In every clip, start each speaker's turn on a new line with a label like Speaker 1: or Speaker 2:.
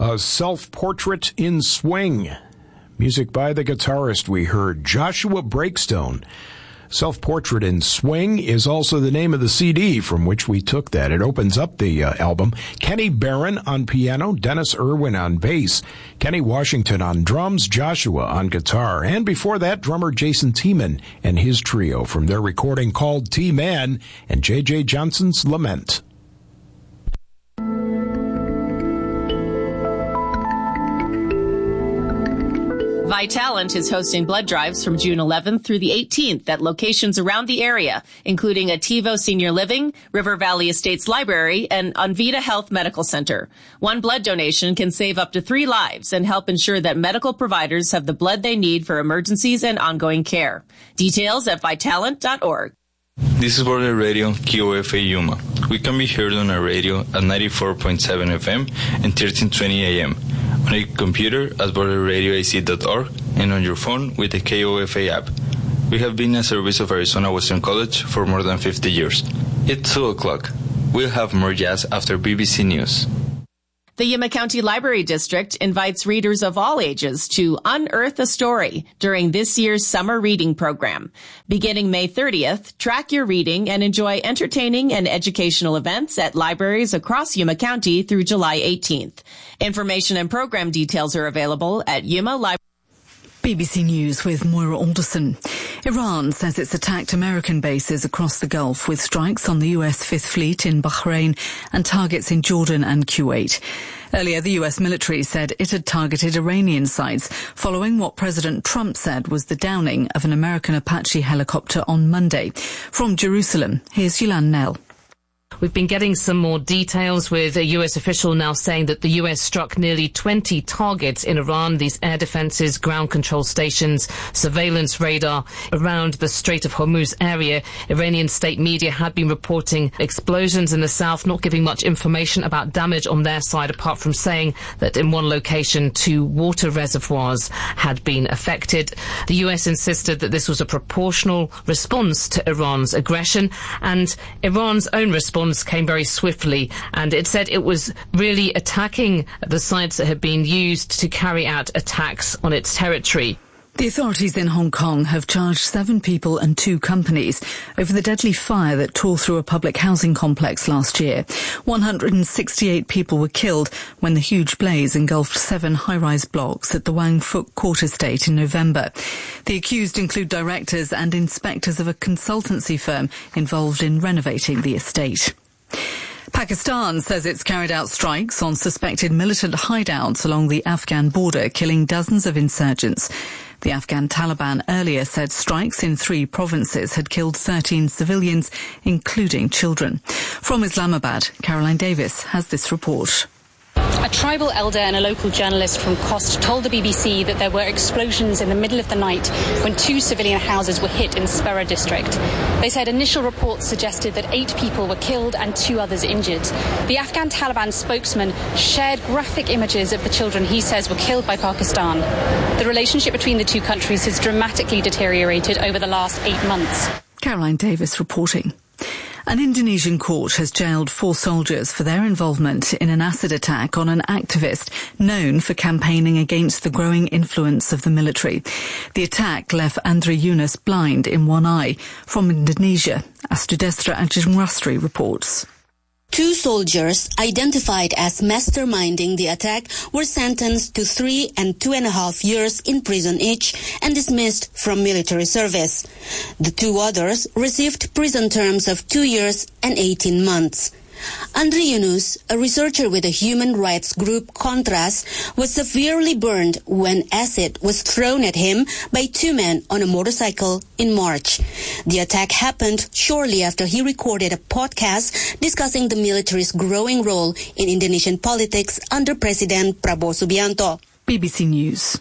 Speaker 1: A Self-Portrait in Swing. Music by the guitarist we heard, Joshua Breakstone. Self-Portrait in Swing is also the name of the CD from which we took that. It opens up the album. Kenny Barron on piano, Dennis Irwin on bass, Kenny Washington on drums, Joshua on guitar. And before that, drummer Jason Tiemann and his trio from their recording called T-Man and J.J. Johnson's Lament.
Speaker 2: Vitalant is hosting blood drives from June 11th through the 18th at locations around the area, including Ativo Senior Living, River Valley Estates Library, and Onvita Health Medical Center. One blood donation can save up to 3 lives and help ensure that medical providers have the blood they need for emergencies and ongoing care. Details at Vitalant.org.
Speaker 3: This is Border Radio, KOFA Yuma. We can be heard on our radio at 94.7 FM and 1320 AM. On a computer at borderradioac.org and on your phone with the KOFA app. We have been a service of Arizona Western College for more than 50 years. It's 2 o'clock. We'll have more jazz after BBC News.
Speaker 2: The Yuma County Library District invites readers of all ages to unearth a story during this year's summer reading program. Beginning May 30th, track your reading and enjoy entertaining and educational events at libraries across Yuma County through July 18th. Information and program details are available at Yuma Library.
Speaker 4: BBC News with Moira Alderson. Iran says it's attacked American bases across the Gulf with strikes on the US Fifth Fleet in Bahrain and targets in Jordan and Kuwait. Earlier, the US military said it had targeted Iranian sites following what President Trump said was the downing of an American Apache helicopter on Monday. From Jerusalem, here's Yulan Nell.
Speaker 5: We've been getting some more details with a US official now saying that the US struck nearly 20 targets in Iran, these air defenses, ground control stations, surveillance radar around the Strait of Hormuz area. Iranian state media had been reporting explosions in the south, not giving much information about damage on their side, apart from saying that in one location 2 water reservoirs had been affected. The US insisted that this was a proportional response to Iran's aggression, and Iran's own response came very swiftly, and it said it was really attacking the sites that had been used to carry out attacks on its territory.
Speaker 4: The authorities in Hong Kong have charged 7 people and 2 companies over the deadly fire that tore through a public housing complex last year. 168 people were killed when the huge blaze engulfed 7 high-rise blocks at the Wang Fuk Court Estate in November. The accused include directors and inspectors of a consultancy firm involved in renovating the estate. Pakistan says it's carried out strikes on suspected militant hideouts along the Afghan border, killing dozens of insurgents. The Afghan Taliban earlier said strikes in 3 provinces had killed 13 civilians, including children. From Islamabad, Caroline Davis has this report.
Speaker 6: A tribal elder and a local journalist from Khost told the BBC that there were explosions in the middle of the night when 2 civilian houses were hit in Spera district. They said initial reports suggested that 8 people were killed and 2 others injured. The Afghan Taliban spokesman shared graphic images of the children he says were killed by Pakistan. The relationship between the 2 countries has dramatically deteriorated over the last 8 months.
Speaker 4: Caroline Davis reporting. An Indonesian court has jailed 4 soldiers for their involvement in an acid attack on an activist known for campaigning against the growing influence of the military. The attack left Andre Yunus blind in one eye. From Indonesia, Astudestra Ajimrastri reports.
Speaker 7: 2 soldiers, identified as masterminding the attack, were sentenced to 3 and 2.5 years in prison each and dismissed from military service. The 2 others received prison terms of 2 years and 18 months. Andre Yunus, a researcher with the human rights group Kontras, was severely burned when acid was thrown at him by 2 men on a motorcycle in March. The attack happened shortly after he recorded a podcast discussing the military's growing role in Indonesian politics under President Prabowo Subianto.
Speaker 4: BBC News.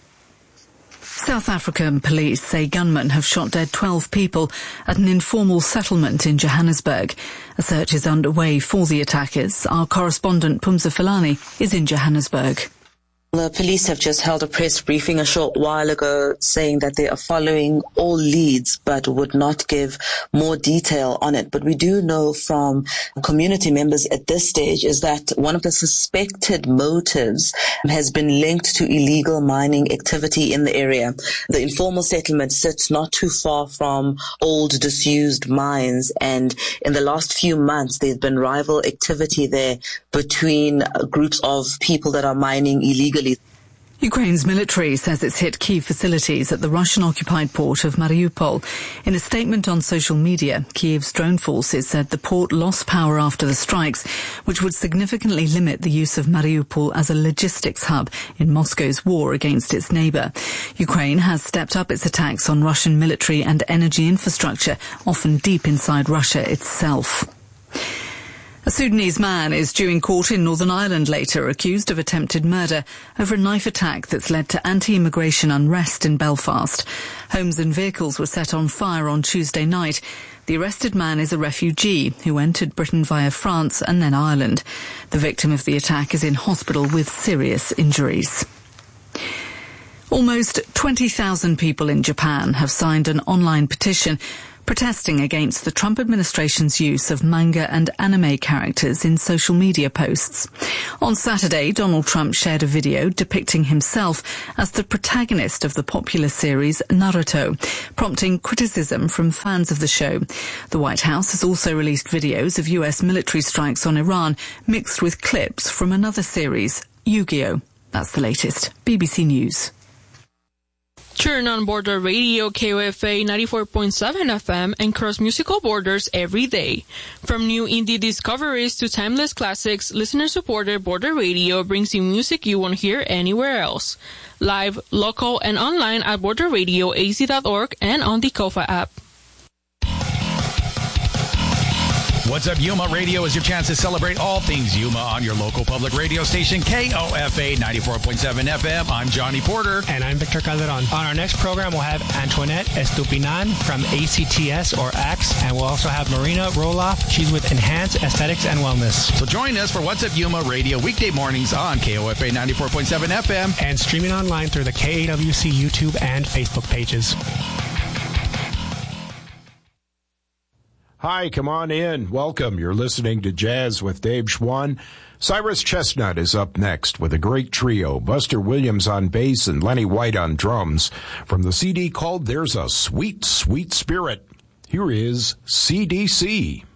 Speaker 4: South African police say gunmen have shot dead 12 people at an informal settlement in Johannesburg. A search is underway for the attackers. Our correspondent Pumza Filani is in Johannesburg.
Speaker 8: The police have just held a press briefing a short while ago saying that they are following all leads but would not give more detail on it. But we do know from community members at this stage is that one of the suspected motives has been linked to illegal mining activity in the area. The informal settlement sits not too far from old disused mines, and in the last few months there's been rival activity there between groups of people that are mining illegally.
Speaker 4: Ukraine's military says it's hit key facilities at the Russian-occupied port of Mariupol. In a statement on social media, Kyiv's drone forces said the port lost power after the strikes, which would significantly limit the use of Mariupol as a logistics hub in Moscow's war against its neighbour. Ukraine has stepped up its attacks on Russian military and energy infrastructure, often deep inside Russia itself. A Sudanese man is due in court in Northern Ireland later, accused of attempted murder over a knife attack that's led to anti-immigration unrest in Belfast. Homes and vehicles were set on fire on Tuesday night. The arrested man is a refugee who entered Britain via France and then Ireland. The victim of the attack is in hospital with serious injuries. Almost 20,000 people in Japan have signed an online petition protesting against the Trump administration's use of manga and anime characters in social media posts. On Saturday, Donald Trump shared a video depicting himself as the protagonist of the popular series Naruto, prompting criticism from fans of the show. The White House has also released videos of US military strikes on Iran, mixed with clips from another series, Yu-Gi-Oh! That's the latest. BBC News.
Speaker 9: Turn on Border Radio KOFA 94.7 FM and cross musical borders every day. From new indie discoveries to timeless classics, listener-supported Border Radio brings you music you won't hear anywhere else. Live, local, and online at borderradioaz.org and on the KOFA app.
Speaker 10: What's Up Yuma Radio is your chance to celebrate all things Yuma on your local public radio station, KOFA 94.7 FM. I'm Johnny Porter.
Speaker 11: And I'm Victor Calderon. On our next program, we'll have Antoinette Estupinan from ACTS or ACTS, and we'll also have Marina Roloff. She's with Enhance Aesthetics and Wellness.
Speaker 10: So join us for What's Up Yuma Radio weekday mornings on KOFA 94.7 FM.
Speaker 11: And streaming online through the KAWC YouTube and Facebook pages.
Speaker 1: Hi, come on in. Welcome. You're listening to Jazz with Dave Schwann. Cyrus Chestnut is up next with a great trio, Buster Williams on bass and Lenny White on drums, from the CD called There's a Sweet, Sweet Spirit. Here is CDC.